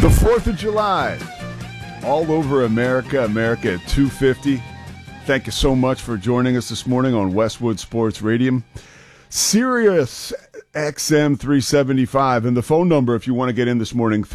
The 4th of July, all over America, America at 2:50. Thank you so much for joining us this morning on Westwood Sports Radio. Sirius XM 375. And the phone number, if you want to get in this morning,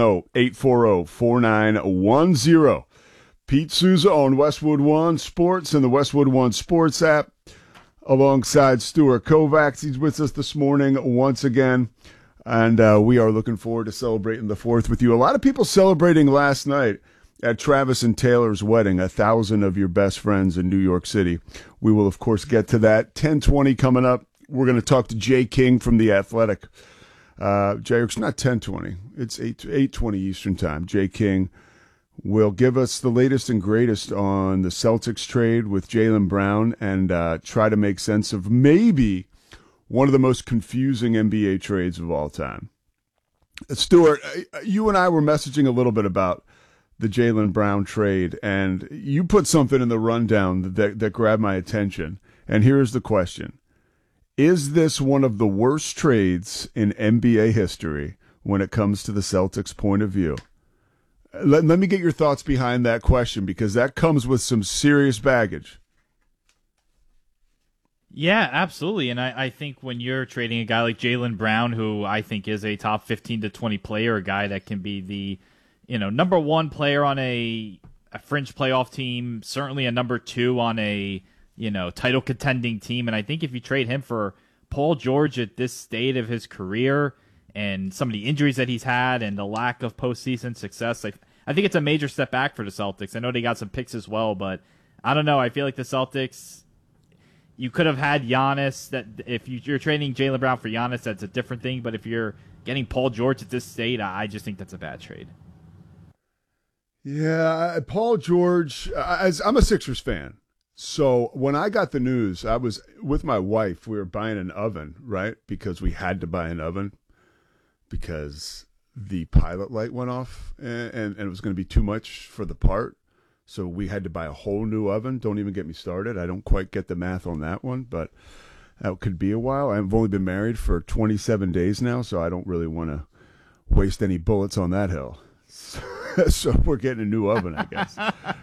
310-840-4910. Pete Souza on Westwood One Sports and the Westwood One Sports app, alongside Stuart Kovacs. He's with us this morning once again. And we are looking forward to celebrating the 4th with you. A lot of people celebrating last night at Travis and Taylor's wedding, 1,000 of your best friends in New York City. We will, of course, get to that. 10:20 coming up. We're going to talk to Jay King from The Athletic. Jay, it's not 10:20. It's 8:20 Eastern Time. Jay King will give us the latest and greatest on the Celtics trade with Jaylen Brown and try to make sense of maybe one of the most confusing NBA trades of all time. Stuart, you and I were messaging a little bit about the Jaylen Brown trade, and you put something in the rundown that grabbed my attention. And here's the question. Is this one of the worst trades in NBA history when it comes to the Celtics' point of view? Let me get your thoughts behind that question, because that comes with some serious baggage. Yeah, absolutely. And I think when you're trading a guy like Jaylen Brown, who I think is a top 15 to 20 player, a guy that can be the, number one player on a fringe playoff team, certainly a number two on a, title contending team. And I think if you trade him for Paul George at this state of his career and some of the injuries that he's had and the lack of postseason success, I think it's a major step back for the Celtics. I know they got some picks as well, but I don't know. I feel like the Celtics, you could have had Giannis. That if you're trading Jaylen Brown for Giannis, that's a different thing. But if you're getting Paul George at this state, I just think that's a bad trade. Yeah, Paul George, I'm a Sixers fan. So when I got the news, I was with my wife. We were buying an oven, right? Because we had to buy an oven because the pilot light went off and it was going to be too much for the part. So we had to buy a whole new oven. Don't even get me started. I don't quite get the math on that one, but that could be a while. I've only been married for 27 days now, so I don't really want to waste any bullets on that hill. So we're getting a new oven, I guess.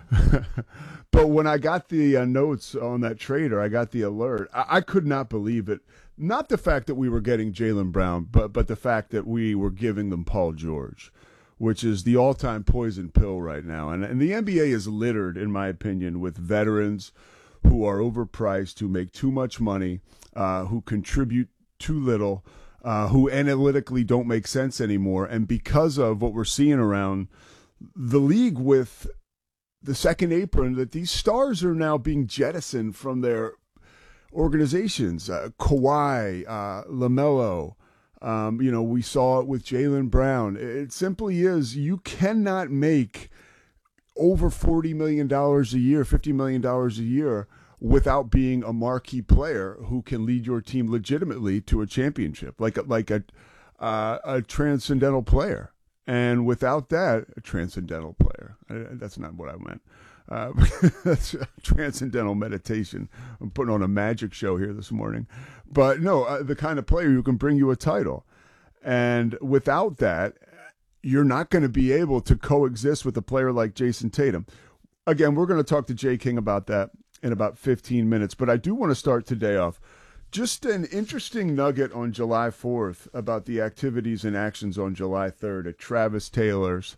But when I got the notes on that trade, or I got the alert, I could not believe it. Not the fact that we were getting Jaylen Brown, but the fact that we were giving them Paul George, which is the all-time poison pill right now. And the NBA is littered, in my opinion, with veterans who are overpriced, who make too much money, who contribute too little, who analytically don't make sense anymore. And because of what we're seeing around the league with the second apron, that these stars are now being jettisoned from their organizations. Kawhi, LaMelo, we saw it with Jaylen Brown. It simply is, you cannot make over $40 million a year, $50 million a year without being a marquee player who can lead your team legitimately to a championship, like a transcendental player. And without that, a transcendental player. That's not what I meant. That's transcendental meditation. I'm putting on a magic show here this morning. But no, the kind of player who can bring you a title. And without that, you're not going to be able to coexist with a player like Jason Tatum. Again, we're going to talk to Jay King about that in about 15 minutes. But I do want to start today off. Just an interesting nugget on July 4th about the activities and actions on July 3rd at Travis Taylor's,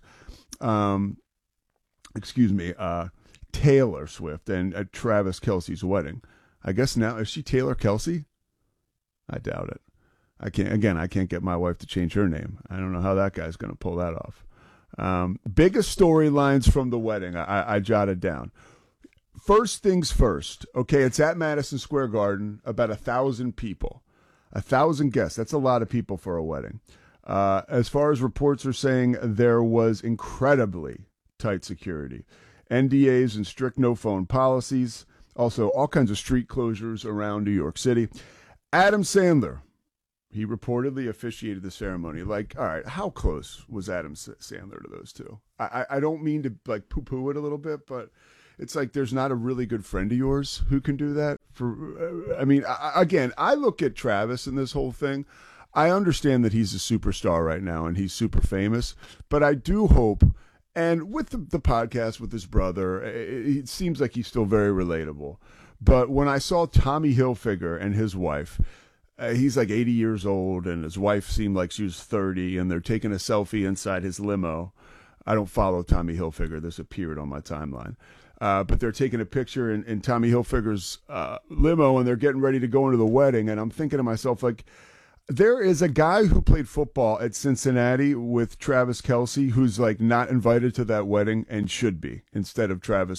Taylor Swift and at Travis Kelce's wedding. I guess now, is she Taylor Kelce? I doubt it. I can't get my wife to change her name. I don't know how that guy's going to pull that off. Biggest storylines from the wedding I jotted down. First things first, okay, it's at Madison Square Garden, about 1,000 people. 1,000 guests, that's a lot of people for a wedding. As far as reports are saying, there was incredibly tight security. NDAs and strict no-phone policies, also all kinds of street closures around New York City. Adam Sandler, he reportedly officiated the ceremony. Like, all right, how close was Adam Sandler to those two? I don't mean to, like, poo-poo it a little bit, but it's like there's not a really good friend of yours who can do that. I look at Travis and this whole thing. I understand that he's a superstar right now and he's super famous, but I do hope, and with the podcast with his brother, it seems like he's still very relatable. But when I saw Tommy Hilfiger and his wife, he's like 80 years old, and his wife seemed like she was 30, and they're taking a selfie inside his limo. I don't follow Tommy Hilfiger. This appeared on my timeline. But they're taking a picture in Tommy Hilfiger's limo, and they're getting ready to go into the wedding. And I'm thinking to myself, like, there is a guy who played football at Cincinnati with Travis Kelce who's like not invited to that wedding and should be instead of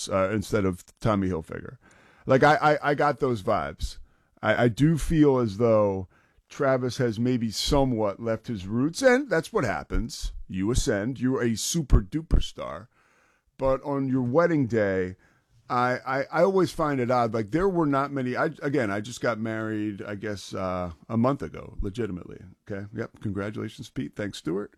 Tommy Hilfiger. Like I got those vibes. I do feel as though Travis has maybe somewhat left his roots, and that's what happens. You ascend. You're a super duper star. But on your wedding day, I always find it odd. Like, there were not many. I just got married, I guess, a month ago, legitimately. Okay. Yep. Congratulations, Pete. Thanks, Stuart.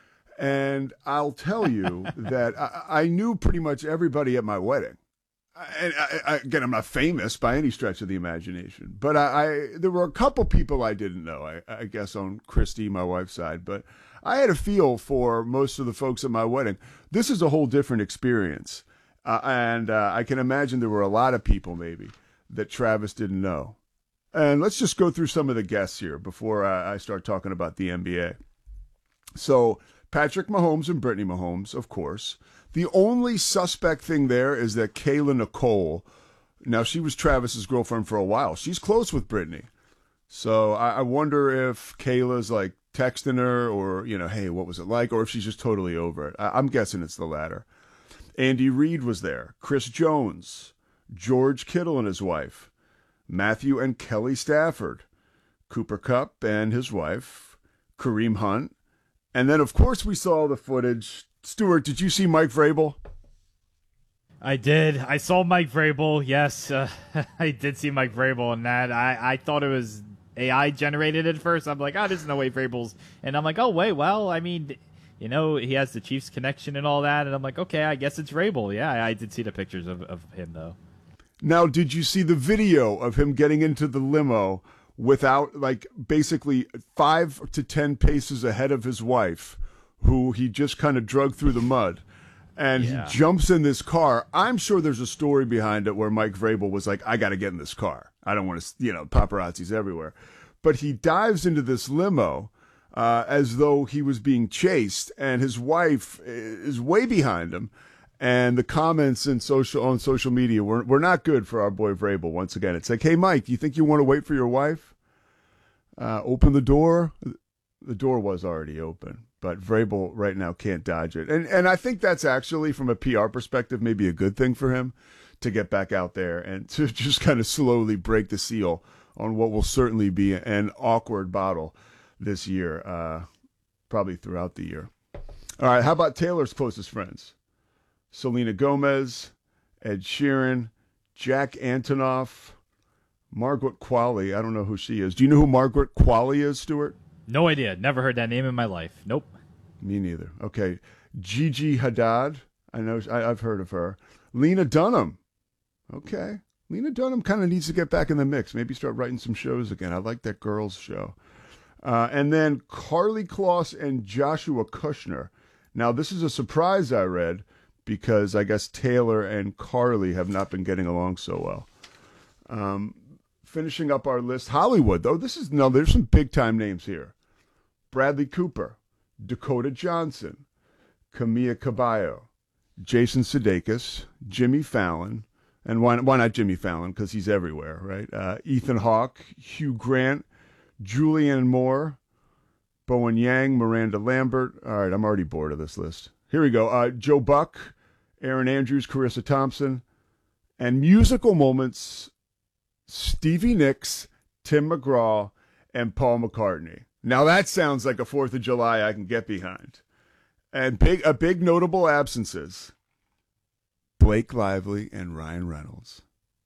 And I'll tell you that I knew pretty much everybody at my wedding. And again, I'm not famous by any stretch of the imagination, but there were a couple people I didn't know, I guess, on Christy, my wife's side, but I had a feel for most of the folks at my wedding. This is a whole different experience. And I can imagine there were a lot of people maybe that Travis didn't know. And let's just go through some of the guests here before I start talking about the NBA. So Patrick Mahomes and Brittany Mahomes, of course. The only suspect thing there is that Kayla Nicole, now she was Travis's girlfriend for a while. She's close with Brittany. So I wonder if Kayla's like texting her or, hey, what was it like? Or if she's just totally over it. I'm guessing it's the latter. Andy Reid was there. Chris Jones, George Kittle and his wife, Matthew and Kelly Stafford, Cooper Kupp and his wife, Kareem Hunt. And then, of course, we saw the footage. Stuart, did you see Mike Vrabel? I did. I saw Mike Vrabel. Yes, I did see Mike Vrabel in that. I thought it was AI generated at first. I'm like, there's no way Vrabel's. And I'm like, oh, wait, well, I mean, he has the Chiefs connection and all that. And I'm like, okay, I guess it's Vrabel. Yeah, I did see the pictures of him, though. Now, did you see the video of him getting into the limo without, like, basically 5 to 10 paces ahead of his wife, who he just kind of drug through the mud? And he jumps in this car. I'm sure there's a story behind it where Mike Vrabel was like, I got to get in this car. I don't want to, paparazzi's everywhere. But he dives into this limo as though he was being chased, and his wife is way behind him. And the comments on social media were not good for our boy Vrabel. Once again, it's like, hey, Mike, you think you want to wait for your wife? Open the door. The door was already open. But Vrabel right now can't dodge it. And I think that's actually, from a PR perspective, maybe a good thing for him to get back out there and to just kind of slowly break the seal on what will certainly be an awkward battle this year, probably throughout the year. All right, how about Taylor's closest friends? Selena Gomez, Ed Sheeran, Jack Antonoff, Margaret Qualley. I don't know who she is. Do you know who Margaret Qualley is, Stuart? No idea. Never heard that name in my life. Nope. Me neither. Okay. Gigi Hadid. I know. I've heard of her. Lena Dunham. Okay. Lena Dunham kind of needs to get back in the mix. Maybe start writing some shows again. I like that girls show. And then Carly Kloss and Joshua Kushner. Now, this is a surprise I read because I guess Taylor and Carly have not been getting along so well. Finishing up our list, Hollywood, though. There's some big-time names here. Bradley Cooper, Dakota Johnson, Camila Cabello, Jason Sudeikis, Jimmy Fallon, and why not Jimmy Fallon, because he's everywhere, right? Ethan Hawke, Hugh Grant, Julianne Moore, Bowen Yang, Miranda Lambert. All right, I'm already bored of this list. Here we go. Joe Buck, Aaron Andrews, Carissa Thompson, and musical moments, Stevie Nicks, Tim McGraw, and Paul McCartney. Now that sounds like a 4th of July I can get behind. And big notable absences, Blake Lively and Ryan Reynolds.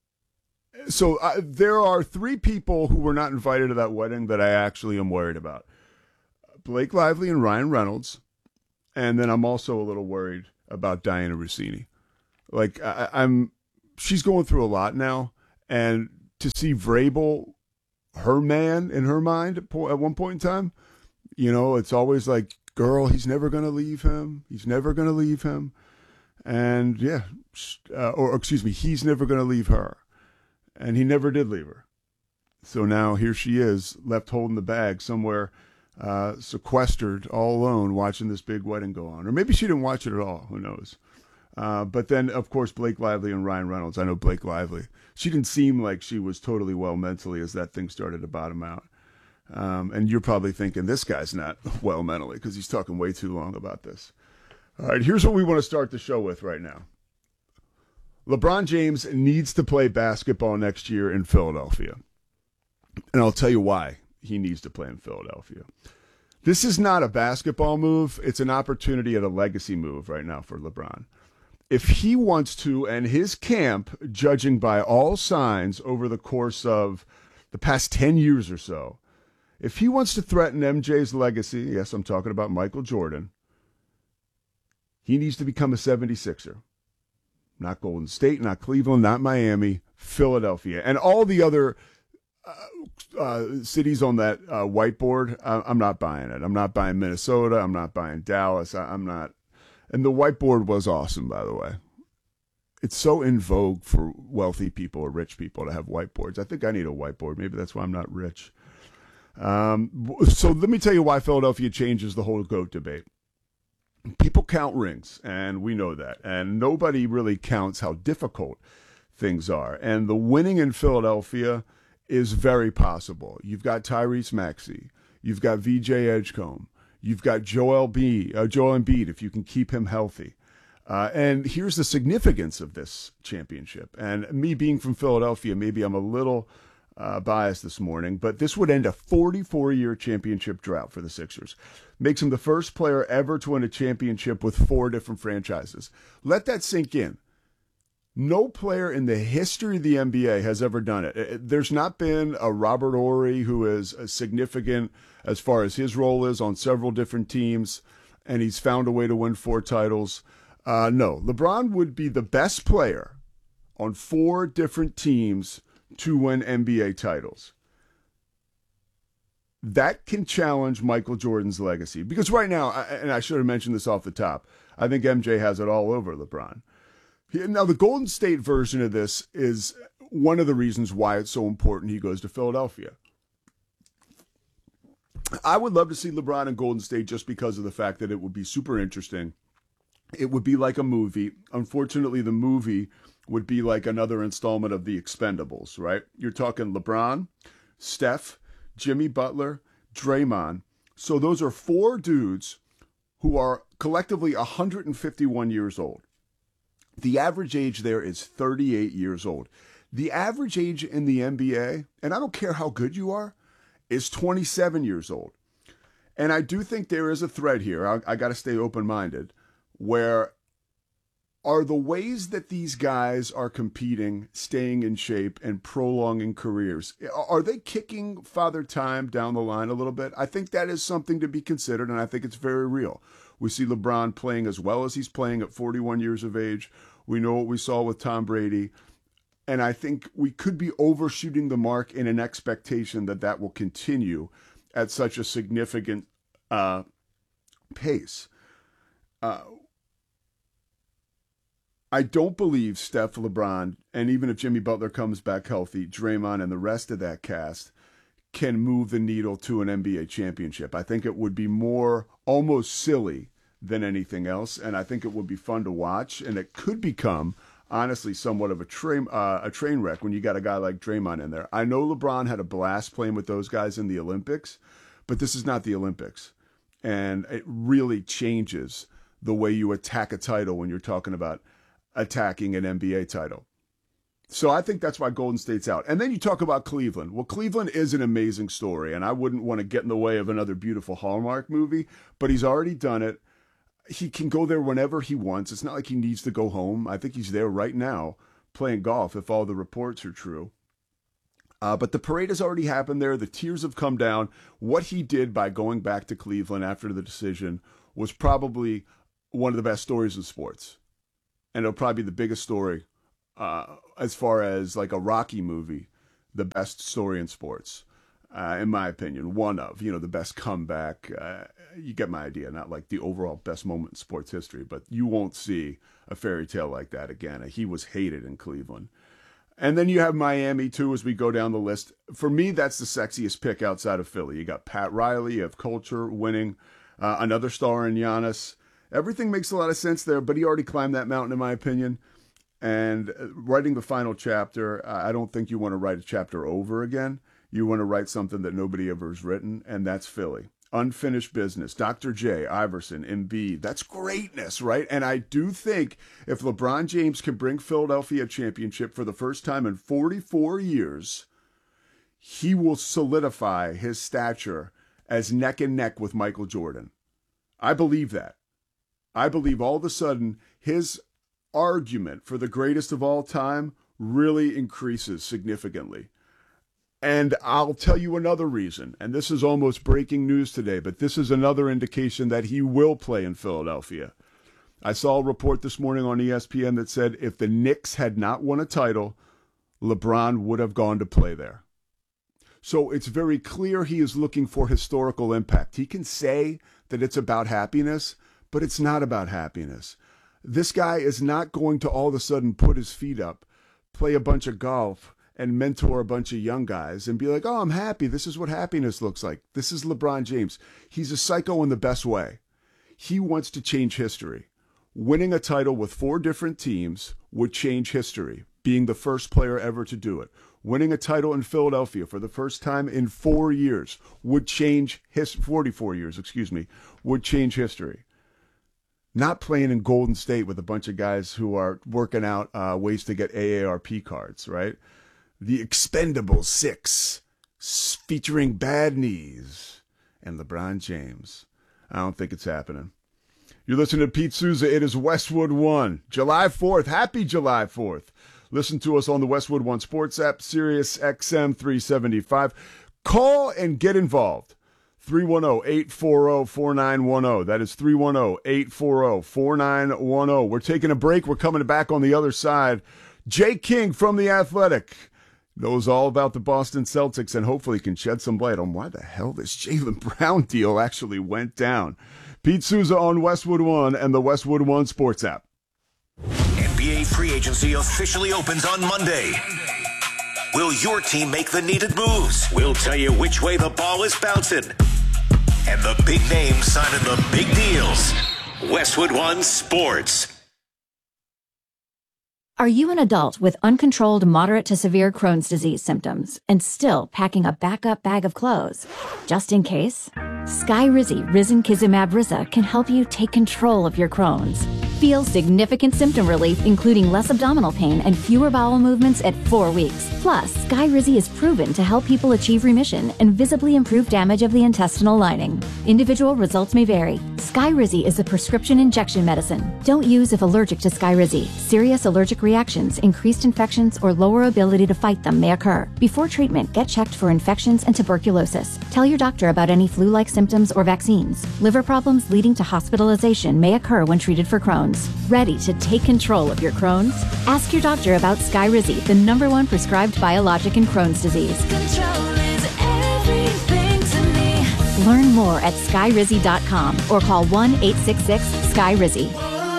So there are 3 people who were not invited to that wedding that I actually am worried about. Blake Lively and Ryan Reynolds. And then I'm also a little worried about Diana Rossini. Like, she's going through a lot now. And to see Vrabel, her man in her mind at one point in time. It's always like, girl, he's never going to leave him. He's never going to leave him. And yeah, or excuse me, he's never going to leave her. And he never did leave her. So now here she is, left holding the bag somewhere, sequestered, all alone, watching this big wedding go on. Or maybe she didn't watch it at all. Who knows? But then, of course, Blake Lively and Ryan Reynolds. I know Blake Lively. She didn't seem like she was totally well mentally as that thing started to bottom out. And you're probably thinking, this guy's not well mentally because he's talking way too long about this. All right, here's what we want to start the show with right now. LeBron James needs to play basketball next year in Philadelphia. And I'll tell you why he needs to play in Philadelphia. This is not a basketball move. It's an opportunity at a legacy move right now for LeBron. If he wants to, and his camp, judging by all signs over the course of the past 10 years or so, if he wants to threaten MJ's legacy, yes, I'm talking about Michael Jordan, he needs to become a 76er. Not Golden State, not Cleveland, not Miami, Philadelphia. And all the other cities on that whiteboard, I'm not buying it. I'm not buying Minnesota. I'm not buying Dallas. I'm not. And the whiteboard was awesome, by the way. It's so in vogue for wealthy people or rich people to have whiteboards. I think I need a whiteboard. Maybe that's why I'm not rich. So let me tell you why Philadelphia changes the whole GOAT debate. People count rings, and we know that. And nobody really counts how difficult things are. And the winning in Philadelphia is very possible. You've got Tyrese Maxey. You've got VJ Edgecombe. You've got Joel Embiid, if you can keep him healthy. And here's the significance of this championship. And me being from Philadelphia, maybe I'm a little biased this morning, but this would end a 44-year championship drought for the Sixers. Makes him the first player ever to win a championship with 4 different franchises. Let that sink in. No player in the history of the NBA has ever done it. There's not been a Robert Horry who is significant as far as his role is on several different teams, and he's found a way to win 4 titles. No, LeBron would be the best player on 4 different teams to win NBA titles. That can challenge Michael Jordan's legacy. Because right now, and I should have mentioned this off the top, I think MJ has it all over LeBron. Now, the Golden State version of this is one of the reasons why it's so important he goes to Philadelphia. I would love to see LeBron in Golden State just because of the fact that it would be super interesting. It would be like a movie. Unfortunately, the movie would be like another installment of The Expendables, right? You're talking LeBron, Steph, Jimmy Butler, Draymond. So those are 4 dudes who are collectively 151 years old. The average age there is 38 years old. The average age in the NBA, and I don't care how good you are, is 27 years old. And I do think there is a thread here. I got to stay open-minded, where are the ways that these guys are competing, staying in shape, and prolonging careers, are they kicking Father Time down the line a little bit? I think that is something to be considered, and I think it's very real. We see LeBron playing as well as he's playing at 41 years of age. We know what we saw with Tom Brady. And I think we could be overshooting the mark in an expectation that that will continue at such a significant pace. I don't believe Steph, LeBron, and even if Jimmy Butler comes back healthy, Draymond and the rest of that cast can move the needle to an NBA championship. I think it would be more almost silly than anything else, and I think it would be fun to watch, and it could become, honestly, somewhat of a train wreck when you got a guy like Draymond in there. I know LeBron had a blast playing with those guys in the Olympics, but this is not the Olympics, and it really changes the way you attack a title when you're talking about attacking an NBA title. So I think that's why Golden State's out. And then you talk about Cleveland. Well, Cleveland is an amazing story, and I wouldn't want to get in the way of another beautiful Hallmark movie, but he's already done it. He can go there whenever he wants. It's not like he needs to go home. I think he's there right now playing golf, if all the reports are true. But the parade has already happened there. The tears have come down. What he did by going back to Cleveland after the decision was probably one of the best stories in sports. And it'll probably be the biggest story as far as like a Rocky movie, the best story in sports. in my opinion. One of, the best comeback. You get my idea. Not like the overall best moment in sports history, but you won't see a fairy tale like that again. He was hated in Cleveland. And then you have Miami, too, as we go down the list. For me, that's the sexiest pick outside of Philly. You got Pat Riley, you have Culture winning, another star in Giannis. Everything makes a lot of sense there, but he already climbed that mountain, in my opinion. And writing the final chapter, I don't think you want to write a chapter over again. You want to write something that nobody ever has written, and that's Philly. Unfinished business. Dr. J, Iverson, Embiid. That's greatness, right? And I do think if LeBron James can bring Philadelphia a championship for the first time in 44 years, he will solidify his stature as neck and neck with Michael Jordan. I believe that. I believe all of a sudden his argument for the greatest of all time really increases significantly. And I'll tell you another reason, and this is almost breaking news today, but this is another indication that he will play in Philadelphia. I saw a report this morning on ESPN that said if the Knicks had not won a title, LeBron would have gone to play there. So it's very clear he is looking for historical impact. He can say that it's about happiness, but it's not about happiness. This guy is not going to all of a sudden put his feet up, play a bunch of golf, and mentor a bunch of young guys and be like, oh, I'm happy. This is what happiness looks like. This is LeBron James. He's a psycho in the best way. He wants to change history. Winning a title with 4 different teams would change history, being the first player ever to do it. Winning a title in Philadelphia for the first time in 4 years would change 44 years, would change history. Not playing in Golden State with a bunch of guys who are working out ways to get AARP cards, right? The Expendable 6, featuring Bad Knees and LeBron James. I don't think it's happening. You're listening to Pete Souza. It is Westwood One, July 4th. Happy July 4th. Listen to us on the Westwood One Sports app, Sirius XM 375. Call and get involved. 310-840-4910. That is 310-840-4910. We're taking a break. We're coming back on the other side. Jay King from The Athletic knows all about the Boston Celtics and hopefully can shed some light on why the hell this Jaylen Brown deal actually went down. Pete Souza on Westwood One and the Westwood One Sports app. NBA free agency officially opens on Monday. Will your team make the needed moves? We'll tell you which way the ball is bouncing. And the big names signing the big deals. Westwood One Sports. Are you an adult with uncontrolled moderate to severe Crohn's disease symptoms and still packing a backup bag of clothes? Just in case? Skyrizi Risankizumab Riza can help you take control of your Crohn's. Feel significant symptom relief, including less abdominal pain and fewer bowel movements at 4 weeks. Plus, Skyrizi is proven to help people achieve remission and visibly improve damage of the intestinal lining. Individual results may vary. Skyrizi is a prescription injection medicine. Don't use if allergic to Skyrizi. Serious allergic reactions, increased infections, or lower ability to fight them may occur. Before treatment, get checked for infections and tuberculosis. Tell your doctor about any flu-like symptoms or vaccines. Liver problems leading to hospitalization may occur when treated for Crohn's. Ready to take control of your Crohn's? Ask your doctor about Skyrizi, the #1 prescribed biologic in Crohn's disease. Control is everything to me. Learn more at skyrizi.com or call 1-866-SKYRIZI.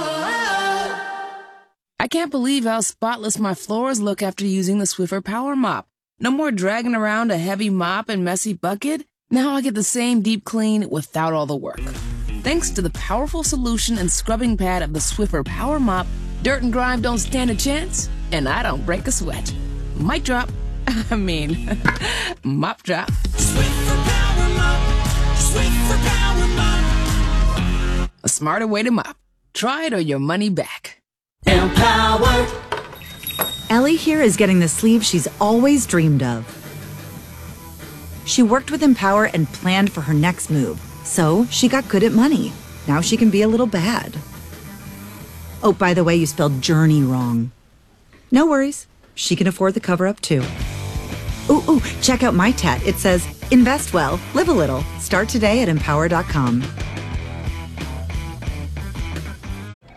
I can't believe how spotless my floors look after using the Swiffer Power Mop. No more dragging around a heavy mop and messy bucket. Now I get the same deep clean without all the work. Thanks to the powerful solution and scrubbing pad of the Swiffer Power Mop, dirt and grime don't stand a chance, and I don't break a sweat. Mic drop. Mop drop. Swiffer Power Mop. Swiffer Power Mop. A smarter way to mop. Try it or your money back. Empowered. Ellie here is getting the sleeve she's always dreamed of. She worked with Empower and planned for her next move. So she got good at money. Now she can be a little bad. Oh, by the way, you spelled journey wrong. No worries. She can afford the cover-up too. Ooh, check out my tat. It says, invest well, live a little. Start today at empower.com.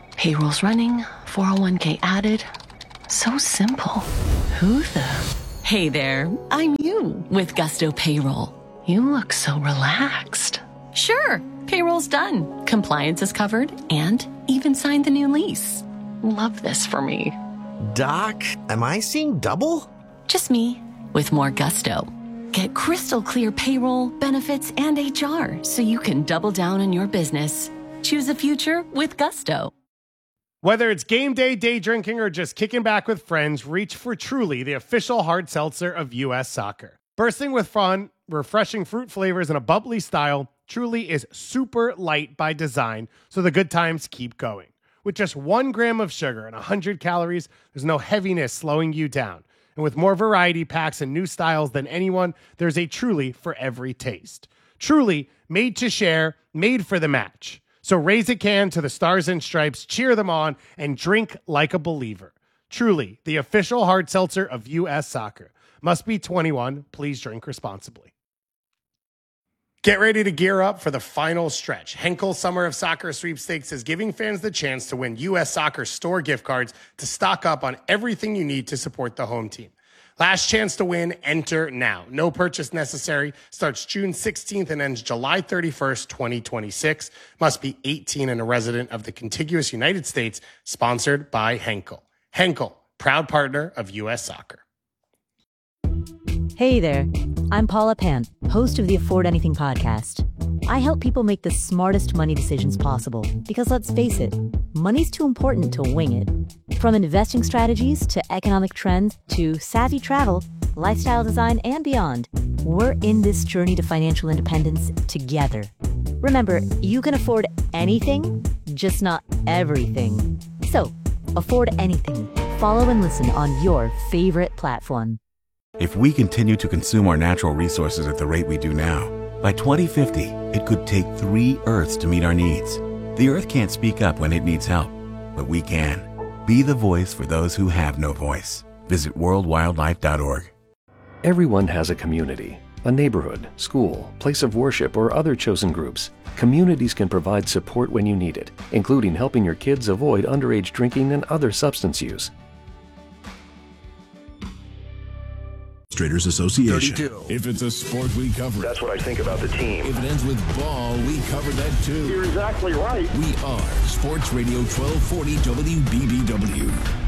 Payroll's running, 401k added. So simple. Who the... Hey there, I'm you with Gusto Payroll. You look so relaxed. Sure, payroll's done, compliance is covered, and even signed the new lease. Love this for me. Doc, am I seeing double? Just me, with more gusto. Get crystal clear payroll, benefits, and HR so you can double down on your business. Choose a future with Gusto. Whether it's game day, day drinking, or just kicking back with friends, reach for Truly, the official hard seltzer of U.S. Soccer. Bursting with fun, refreshing fruit flavors, and a bubbly style, Truly is super light by design, so the good times keep going. With just 1 gram of sugar and 100 calories, there's no heaviness slowing you down. And with more variety packs and new styles than anyone, there's a Truly for every taste. Truly, made to share, made for the match. So raise a can to the Stars and Stripes, cheer them on, and drink like a believer. Truly, the official hard seltzer of U.S. Soccer. Must be 21. Please drink responsibly. Get ready to gear up for the final stretch. Henkel Summer of Soccer Sweepstakes is giving fans the chance to win U.S. Soccer store gift cards to stock up on everything you need to support the home team. Last chance to win, enter now. No purchase necessary. Starts June 16th and ends July 31st, 2026. Must be 18 and a resident of the contiguous United States. Sponsored by Henkel. Henkel, proud partner of U.S. Soccer. Hey there, I'm Paula Pant, host of the Afford Anything podcast. I help people make the smartest money decisions possible because, let's face it, money's too important to wing it. From investing strategies to economic trends to savvy travel, lifestyle design, and beyond, we're in this journey to financial independence together. Remember, you can afford anything, just not everything. So, afford anything. Follow and listen on your favorite platform. If we continue to consume our natural resources at the rate we do now, by 2050, it could take 3 Earths to meet our needs. The Earth can't speak up when it needs help, but we can. Be the voice for those who have no voice. Visit worldwildlife.org. Everyone has a community, a neighborhood, school, place of worship, or other chosen groups. Communities can provide support when you need it, including helping your kids avoid underage drinking and other substance use. Traders Association. 32. If it's a sport, we cover it. That's what I think about the team. If it ends with ball, we cover that too. You're exactly right. We are Sports Radio 1240 WBBW.